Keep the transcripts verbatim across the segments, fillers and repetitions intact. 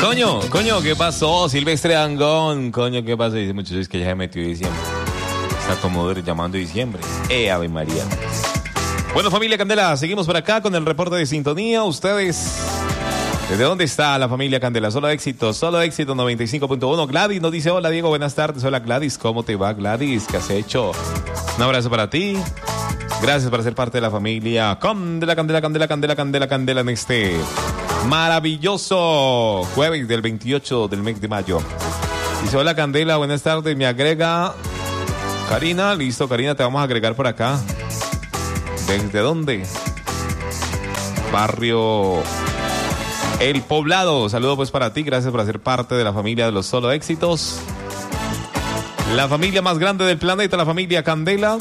Coño, coño, ¿qué pasó? Silvestre Dangond, coño, ¿qué pasó? Dice muchachos que ya se metió diciembre. Está como llamando diciembre. Eh, Ave María. Bueno, familia Candela, seguimos por acá con el reporte de sintonía. Ustedes, ¿desde dónde está la familia Candela? Solo éxito, solo éxito noventa y cinco punto uno. Gladys nos dice, hola Diego, buenas tardes. Hola Gladys, ¿cómo te va Gladys? ¿Qué has hecho? Un abrazo para ti. Gracias por ser parte de la familia Candela, Candela, Candela, Candela, Candela, Candela en este maravilloso jueves del veintiocho del mes de mayo. Dice, hola Candela, buenas tardes. Me agrega Karina. Listo, Karina, te vamos a agregar por acá. ¿Desde dónde? Barrio El Poblado. Saludo pues para ti. Gracias por ser parte de la familia de los Solo Éxitos. La familia más grande del planeta, la familia Candela.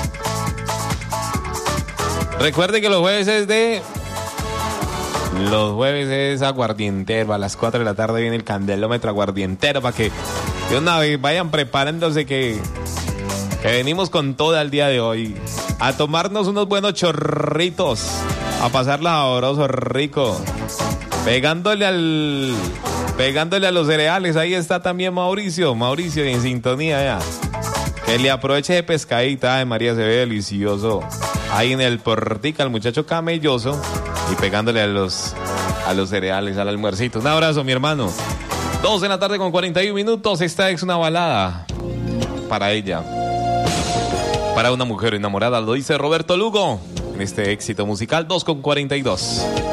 Recuerde que los jueves es de... Los jueves es aguardientero. A las cuatro de la tarde viene el candelómetro aguardientero para que de una vez vayan preparándose que, que venimos con todo el día de hoy. A tomarnos unos buenos chorritos. A pasarla sabroso, rico. Pegándole al... Pegándole a los cereales. Ahí está también Mauricio. Mauricio en sintonía ya. Que le aproveche de pescadita. Ay, María, se ve delicioso. Ahí en el portica, el muchacho camelloso. Y pegándole a los, a los cereales, al almuercito. Un abrazo, mi hermano. Dos de la tarde con cuarenta y un minutos. Esta es una balada para ella. Para una mujer enamorada, lo dice Roberto Lugo. En este éxito musical, dos con cuarenta y dos.